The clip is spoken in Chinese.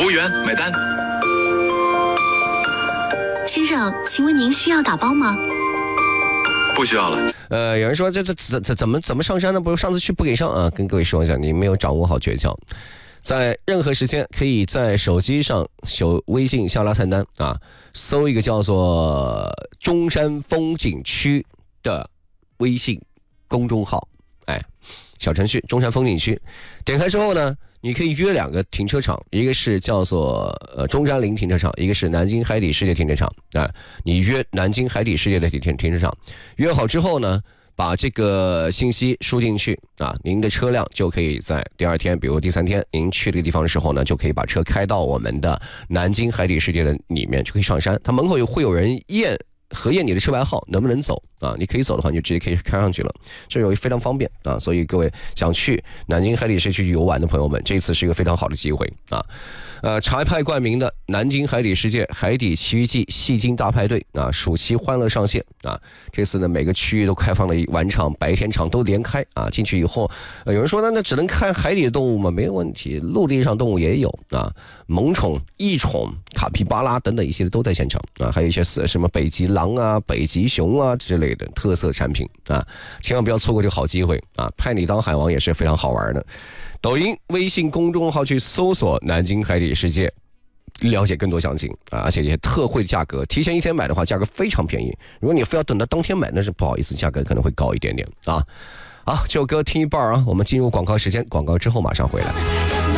务员买单。 先生，请问您需要打包吗？ 不需要了。 有人说这怎么上山呢？不是上次去不给上啊？跟各位说一下，你没有掌握好诀窍。在任何时间，可以在手机上微信下拉菜单啊，搜一个叫做中山风景区的微信公众号，小程序中山风景区，点开之后呢，你可以约2个停车场，一个是叫做中山陵停车场，一个是南京海底世界停车场啊。你约南京海底世界的停车场，约好之后呢，把这个信息输进去啊，您的车辆就可以在第2天，比如第3天您去这个地方的时候呢，就可以把车开到我们的南京海底世界的里面，就可以上山。它门口会有人核验你的车牌号能不能走啊？你可以走的话，你就直接可以开上去了，这有非常方便啊。所以各位想去南京海底世界游玩的朋友们，这次是一个非常好的机会啊。茶派冠名的南京海底世界海底奇遇记戏精大派对啊，暑期欢乐上线啊！这次呢，每个区域都开放了晚场、白天场都连开啊。进去以后，有人说那只能看海底的动物吗？没有问题，陆地上动物也有啊，萌宠、异宠、卡皮巴拉等等一系列都在现场啊，还有一些什么北极狼啊、北极熊啊之类的特色产品啊，千万不要错过这个好机会啊！派你当海王也是非常好玩的。抖音、微信公众号去搜索南京海底世界，了解更多详情啊！而且也特惠价格，提前1天买的话，价格非常便宜。如果你非要等到当天买，那是不好意思，价格可能会高一点点啊。好，这首歌听一半啊，我们进入广告时间，广告之后马上回来。